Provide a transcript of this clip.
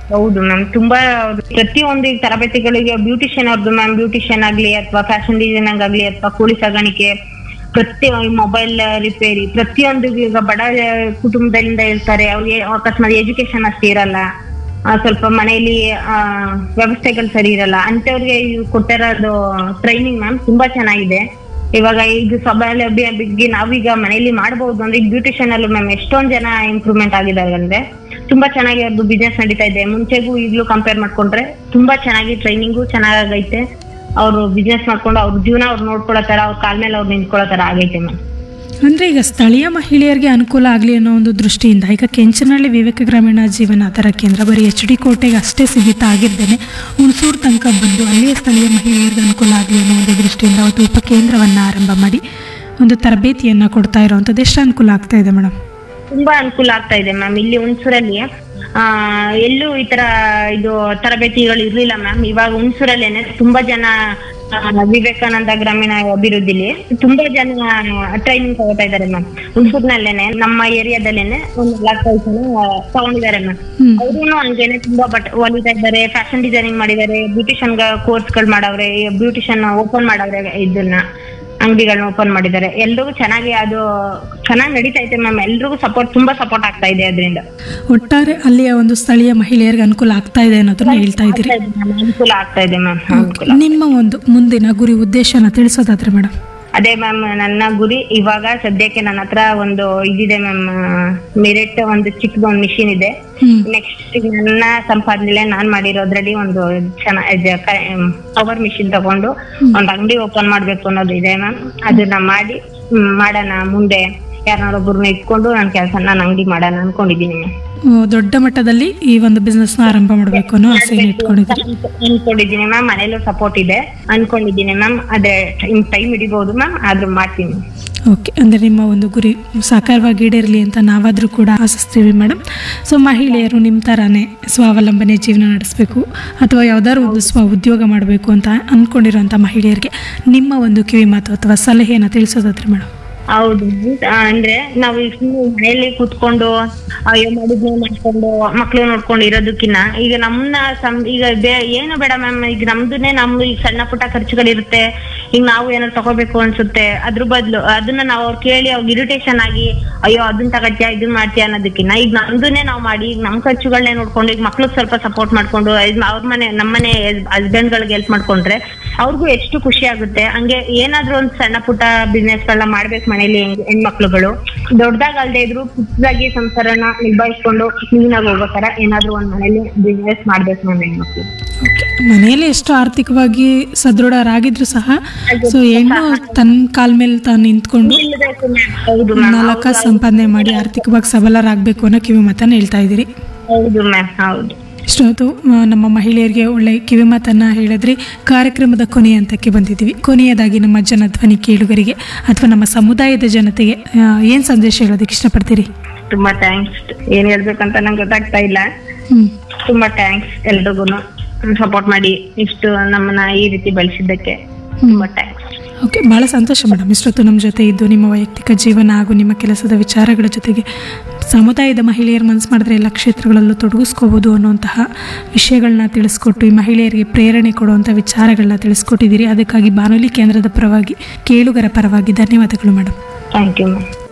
ಹೌದು ಮ್ಯಾಮ್, ತುಂಬಾ ಪ್ರತಿಯೊಂದು ಈಗ ತರಬೇತಿಗಳಿಗೆ ಬ್ಯೂಟಿಷಿಯನ್ ಅವ್ರದ್ದು ಮ್ಯಾಮ್, ಬ್ಯೂಟಿಷಿಯನ್ ಆಗ್ಲಿ ಅಥವಾ ಫ್ಯಾಷನ್ ಡಿಸೈನಿಂಗ್ ಆಗ್ಲಿ ಅಥವಾ ಕೋಳಿ ಸಾಗಾಣಿಕೆ, ಪ್ರತಿ ಮೊಬೈಲ್ ರಿಪೇರಿ, ಪ್ರತಿಯೊಂದು ಈಗ ಬಡ ಕುಟುಂಬದಿಂದ ಇರ್ತಾರೆ, ಅವ್ರಿಗೆ ಅಕಸ್ಮಾತ್ ಎಜುಕೇಶನ್ ಅಷ್ಟು ಇರಲ್ಲ, ಸ್ವಲ್ಪ ಮನೆಯಲ್ಲಿ ವ್ಯವಸ್ಥೆಗಳು ಸರಿ ಇರಲ್ಲ, ಅಂತವ್ರಿಗೆ ಕೊಟ್ಟಿರೋದು ಟ್ರೈನಿಂಗ್ ಮ್ಯಾಮ್ ತುಂಬಾ ಚೆನ್ನಾಗಿದೆ. ಇವಾಗ ಈಗ ಸೌಲಭ್ಯ ಬಗ್ಗೆ ನಾವೀಗ ಮನೆಯಲ್ಲಿ ಮಾಡಬಹುದು ಅಂದ್ರೆ ಈಗ ಬ್ಯೂಟಿಷಿಯನ್ ಅಲ್ಲೂ ಮ್ಯಾಮ್ ಎಷ್ಟೊಂದ್ ಜನ ಇಂಪ್ರೂವ್ಮೆಂಟ್ ಆಗಿದ್ದಾರೆ ಅಂದ್ರೆ ತುಂಬಾ ಚೆನ್ನಾಗಿ ಅವ್ರದ್ದು ಬಿಸ್ನೆಸ್ ನಡೀತಾ ಇದೆ. ಮುಂಚೆಗೂ ಈಗ್ಲೂ ಕಂಪೇರ್ ಮಾಡ್ಕೊಂಡ್ರೆ ತುಂಬಾ ಚೆನ್ನಾಗಿ ಟ್ರೈನಿಂಗು ಚೆನ್ನಾಗೈತೆ. ಅವ್ರು ಬಿಸ್ನೆಸ್ ಮಾಡ್ಕೊಂಡು ಅವ್ರ ಜೀವನ ಅವ್ರು ನೋಡ್ಕೊಳ್ಳೋ ತರ, ಅವ್ರ ಕಾಲ್ ಮೇಲೆ ಅವ್ರು ನಿಂತ್ಕೊಳ್ಳೋ ತರ ಆಗೈತೆ ಮ್ಯಾಮ್. ಅಂದರೆ ಈಗ ಸ್ಥಳೀಯ ಮಹಿಳೆಯರಿಗೆ ಅನುಕೂಲ ಆಗಲಿ ಅನ್ನೋ ಒಂದು ದೃಷ್ಟಿಯಿಂದ ಈಗ ಕೆಂಚನಹಳ್ಳಿ ವಿವೇಕ ಗ್ರಾಮೀಣ ಜೀವನಾಧಾರ ಕೇಂದ್ರ ಬರೀ HD ಕೋಟೆಗೆ ಅಷ್ಟೇ ಸೀಮಿತ ಆಗಿದ್ದೇನೆ, ಹುಣಸೂರು ತನಕ ಬಂದು ಅಲ್ಲಿಯೇ ಸ್ಥಳೀಯ ಮಹಿಳೆಯರಿಗೆ ಅನುಕೂಲ ಆಗಲಿ ಅನ್ನೋ ಒಂದು ದೃಷ್ಟಿಯಿಂದ ಅವತ್ತು ಉಪಕೇಂದ್ರವನ್ನು ಆರಂಭ ಮಾಡಿ ಒಂದು ತರಬೇತಿಯನ್ನು ಕೊಡ್ತಾ ಇರೋವಂಥದ್ದು ಎಷ್ಟು ಅನುಕೂಲ ಆಗ್ತಾ ಇದೆ ಮೇಡಮ್? ತುಂಬಾ ಅನುಕೂಲ ಆಗ್ತಾ ಇದೆ ಮ್ಯಾಮ್. ಇಲ್ಲಿ ಹುಣಸೂರಲ್ಲಿ ಎಲ್ಲೂ ಈ ತರ ಇದು ತರಬೇತಿಗಳು ಇರ್ಲಿಲ್ಲ ಮ್ಯಾಮ್. ಇವಾಗ ಹುಣಸೂರಲ್ಲೇನೆ ತುಂಬಾ ಜನ ವಿವೇಕಾನಂದ ಗ್ರಾಮೀಣ ಅಭಿವೃದ್ಧಿಲಿ ತುಂಬಾ ಜನ ಟ್ರೈನಿಂಗ್ ತಗೋತಾ ಇದಾರೆ ಮ್ಯಾಮ್. ಹುಣಸೂರ್ನಲ್ಲೇನೆ ನಮ್ಮ ಏರಿಯಾದಲ್ಲೇನೆ ಒಂದು 4-5 ಜನ ತಗೊಂಡಿದ್ದಾರೆ ಮ್ಯಾಮ್. ಅವ್ರು ಹಂಗೇನೆ ತುಂಬಾ ಹೊಲಿತಾ ಇದ್ದಾರೆ, ಫ್ಯಾಷನ್ ಡಿಸೈನಿಂಗ್ ಮಾಡಿದ್ದಾರೆ, ಬ್ಯೂಟಿಷಿಯನ್ ಕೋರ್ಸ್ಗಳು ಮಾಡವ್ರೆ, ಬ್ಯೂಟಿಷಿಯನ್ ಓಪನ್ ಮಾಡವ್ರೆ, ಇದನ್ನ ಅಂಗಡಿಗಳನ್ನ ಓಪನ್ ಮಾಡಿದ್ದಾರೆ. ಎಲ್ರಿಗೂ ಚೆನ್ನಾಗಿ ಅದು ಚೆನ್ನಾಗಿ ನಡೀತಾ ಇದೆ ಮ್ಯಾಮ್. ಎಲ್ರಿಗೂ ತುಂಬಾ ಸಪೋರ್ಟ್ ಆಗ್ತಾ ಇದೆ ಅದರಿಂದ. ಒಟ್ಟಾರೆ ಅಲ್ಲಿಯ ಒಂದು ಸ್ಥಳೀಯ ಮಹಿಳೆಯರಿಗೆ ಅನುಕೂಲ ಆಗ್ತಾ ಇದೆ ಅನ್ನೋದನ್ನ ಹೇಳ್ತಾ ಇದ್ದೀರಿ. ಅನುಕೂಲ ಆಗ್ತಾ ಇದೆ ಮ್ಯಾಮ್. ನಿಮ್ಮ ಒಂದು ಮುಂದಿನ ಗುರಿ ಉದ್ದೇಶನ ತಿಳಿಸೋದಾದ್ರೆ ಮೇಡಮ್? ಅದೇ ಮ್ಯಾಮ್, ನನ್ನ ಗುರಿ ಇವಾಗ ಸದ್ಯಕ್ಕೆ ನನ್ನ ಹತ್ರ ಒಂದು ಇದಿದೆ ಮ್ಯಾಮ್, ಮಿರೆಟ್ ಒಂದು ಚಿಕ್ಕದ ಒಂದು ಮಿಷಿನ್ ಇದೆ. ನೆಕ್ಸ್ಟ್ ನನ್ನ ಸಂಪಾದನೆ ನಾನ್ ಮಾಡಿರೋದ್ರಲ್ಲಿ ಒಂದು ಪವರ್ ಮಿಷಿನ್ ತಗೊಂಡು ಒಂದು ಅಂಗಡಿ ಓಪನ್ ಮಾಡ್ಬೇಕು ಅನ್ನೋದು ಇದೆ ಮ್ಯಾಮ್. ಅದನ್ನ ಮಾಡೋಣ ಮುಂದೆ, ಯಾರನ್ನೊಬ್ಬರನ್ನ ಇಟ್ಕೊಂಡು ನನ್ನ ಅಂಗಡಿ ಮಾಡೋಣ ಅನ್ಕೊಂಡಿದ್ದೀನಿ ಮ್ಯಾಮ್. ದೊಡ್ಡ ಮಟ್ಟದಲ್ಲಿ ಈ ಒಂದು ಬಿಸ್ನೆಸ್ ನ ಆರಂಭ ಮಾಡಬೇಕು ಅನ್ನೋ ಆಸೆ ಅನ್ಕೊಂಡಿದ್ದೀನಿ ಮ್ಯಾಮ್. ಮನೇಲೂ ಸಪೋರ್ಟ್ ಇದೆ ಅನ್ಕೊಂಡಿದ್ದೀನಿ ಮ್ಯಾಮ್. ಅದೇ ಟೈಮ್ ಹಿಡಿಬಹುದು ಮ್ಯಾಮ್, ಆದ್ರೂ ಮಾಡ್ತೀನಿ. ಓಕೆ, ಅಂದರೆ ನಿಮ್ಮ ಒಂದು ಗುರಿ ಸಾಕಾರವಾಗಿ ಈಡೇರಲಿ ಅಂತ ನಾವಾದರೂ ಕೂಡ ಆಶಿಸ್ತೀವಿ ಮೇಡಮ್. ಸೊ ಮಹಿಳೆಯರು ನಿಮ್ಮ ಥರನೇ ಸ್ವಾವಲಂಬನೆ ಜೀವನ ನಡೆಸಬೇಕು ಅಥವಾ ಯಾವುದಾದ್ರು ಒಂದು ಉದ್ಯೋಗ ಮಾಡಬೇಕು ಅಂತ ಅಂದ್ಕೊಂಡಿರೋಂಥ ಮಹಿಳೆಯರಿಗೆ ನಿಮ್ಮ ಒಂದು ಕಿವಿ ಮಾತು ಅಥವಾ ಸಲಹೆಯನ್ನು ತಿಳಿಸೋದಾದ್ರೆ ಮೇಡಮ್? ಹೌದು, ಅಂದ್ರೆ ನಾವು ಈಗ ಮನೆಯಲ್ಲಿ ಕೂತ್ಕೊಂಡು ಅಯ್ಯೋ ಮಾಡಿದ್ನ ಮಾಡ್ಕೊಂಡು ಮಕ್ಳು ನೋಡ್ಕೊಂಡು ಇರೋದಕ್ಕಿನ್ನ ಈಗ ನಮ್ಮನ್ನ ಈಗ ಏನು ಬೇಡ ಮ್ಯಾಮ್, ಈಗ ನಮ್ದುನೇ ಈಗ ಸಣ್ಣ ಪುಟ್ಟ ಖರ್ಚುಗಳಿರುತ್ತೆ. ಈಗ ನಾವು ಏನಾದ್ರು ತಗೋಬೇಕು ಅನ್ಸುತ್ತೆ, ಅದ್ರ ಬದ್ಲು ಅದನ್ನ ನಾವು ಅವ್ರು ಕೇಳಿ ಅವ್ರಿಗೆ ಇರಿಟೇಷನ್ ಆಗಿ ಅಯ್ಯೋ ಅದನ್ನ ತಗತ್ಯಾ ಇದನ್ನ ಮಾಡ್ತೀಯ ಅನ್ನೋದಕ್ಕಿನ್ನ ಈಗ ನಮ್ದುನೇ ನಾವು ಮಾಡಿ ಈಗ ನಮ್ ಖರ್ಚುಗಳನ್ನೇ ನೋಡ್ಕೊಂಡು ಈಗ ಮಕ್ಳಿಗೆ ಸ್ವಲ್ಪ ಸಪೋರ್ಟ್ ಮಾಡ್ಕೊಂಡು ಅವ್ರ ನಮ್ಮನೆ ಹಸ್ಬೆಂಡ್ ಗಳಿಗೆ ಹೆಲ್ಪ್ ಮಾಡ್ಕೊಂಡ್ರೆ ಅವ್ರಿಗೂ ಎಷ್ಟು ಖುಷಿ ಆಗುತ್ತೆ. ಹಂಗೆ ಏನಾದ್ರು ಒಂದ್ ಸಣ್ಣ ಪುಟ್ಟ ಬಿಸ್ನೆಸ್ ಗಳನ್ನ ಮಾಡ್ಬೇಕು ಮನೇಲಿ ಹೆಣ್ಮಕ್ಳುಗಳು. ದೊಡ್ಡದಾಗ ಅಲ್ದೇ ಇದ್ರು ಪುಟ್ಟದಾಗಿ ಸಂಸಾರನ ನಿಭಾಯಿಸ್ಕೊಂಡು ಕ್ಲೀನಾಗಿ ಹೋಗೋತರ ಏನಾದ್ರು ಒಂದ್ ಮನೇಲಿ ಬಿಸ್ನೆಸ್ ಮಾಡ್ಬೇಕು ನಮ್ಮ ಹೆಣ್ಮಕ್ಳು. ಮನೆಯಲ್ಲಿ ಎಷ್ಟು ಆರ್ಥಿಕವಾಗಿ ಸದೃಢರಾಗಿದ್ರು ಸಹ ಸೊ ಹೆಣ್ಣು ತನ್ನ ಕಾಲ ಮೇಲೆ ತಾನು ನಿಂತ್ಕೊಂಡು 4 ಸಂಪಾದನೆ ಮಾಡಿ ಆರ್ಥಿಕವಾಗಿ ಸಬಲರಾಗಬೇಕು ಅನ್ನೋ ಕಿವಿ ಮಾತನ್ನ ಹೇಳ್ತಾ ಇದ್ದೀರಿ. ಹೌದು ಮ್ಯಾಮ್, ಹೌದು. ಇಷ್ಟೊತ್ತು ನಮ್ಮ ಮಹಿಳೆಯರಿಗೆ ಒಳ್ಳೆ ಕಿವಿ ಮಾತನ್ನ ಹೇಳಿದ್ರಿ. ಕಾರ್ಯಕ್ರಮದ ಕೊನೆಯ ಹಂತಕ್ಕೆ ಬಂದಿದ್ದೀವಿ. ಕೊನೆಯದಾಗಿ ನಮ್ಮ ಜನಧ್ವನಿ ಕೇಳುಗರಿಗೆ ಅಥವಾ ನಮ್ಮ ಸಮುದಾಯದ ಜನತೆಗೆ ಏನ್ ಸಂದೇಶ ಹೇಳೋದಕ್ಕೆ ಇಷ್ಟಪಡ್ತೀರಿ? ತುಂಬಾ ಥ್ಯಾಂಕ್ಸ್. ಏನ್ ಹೇಳ್ಬೇಕಂತ ನಂಗೆ ಗೊತ್ತಾಗ್ತಾ ಇಲ್ಲ. ತುಂಬಾ ಥ್ಯಾಂಕ್ಸ್ ಎಲ್ರಿಗೂ ಸಪೋರ್ಟ್ ಮಾಡಿ ಇಷ್ಟು ನಮ್ಮನ್ನ ಈ ರೀತಿ ಬೆಳೆಸಿದ್ದಕ್ಕೆ ತುಂಬಾ ಥ್ಯಾಂಕ್ಸ್. ಓಕೆ, ಭಾಳ ಸಂತೋಷ ಮೇಡಮ್. ಇಷ್ಟೊತ್ತು ನಮ್ಮ ಜೊತೆ ಇದ್ದು ನಿಮ್ಮ ವೈಯಕ್ತಿಕ ಜೀವನ ಹಾಗೂ ನಿಮ್ಮ ಕೆಲಸದ ವಿಚಾರಗಳ ಜೊತೆಗೆ ಸಮುದಾಯದ ಮಹಿಳೆಯರು ಮನಸ್ಸು ಮಾಡಿದ್ರೆ ಎಲ್ಲ ಕ್ಷೇತ್ರಗಳಲ್ಲೂ ತೊಡಗಿಸ್ಕೋಬೋದು ಅನ್ನುವಂತಹ ವಿಷಯಗಳನ್ನ ತಿಳಿಸ್ಕೊಟ್ಟು ಈ ಮಹಿಳೆಯರಿಗೆ ಪ್ರೇರಣೆ ಕೊಡುವಂಥ ವಿಚಾರಗಳನ್ನ ತಿಳಿಸ್ಕೊಟ್ಟಿದ್ದೀರಿ. ಅದಕ್ಕಾಗಿ ಬಾನುಲಿ ಕೇಂದ್ರದ ಪರವಾಗಿ ಕೇಳುಗರ ಪರವಾಗಿ ಧನ್ಯವಾದಗಳು ಮೇಡಮ್. Thank you ma'am.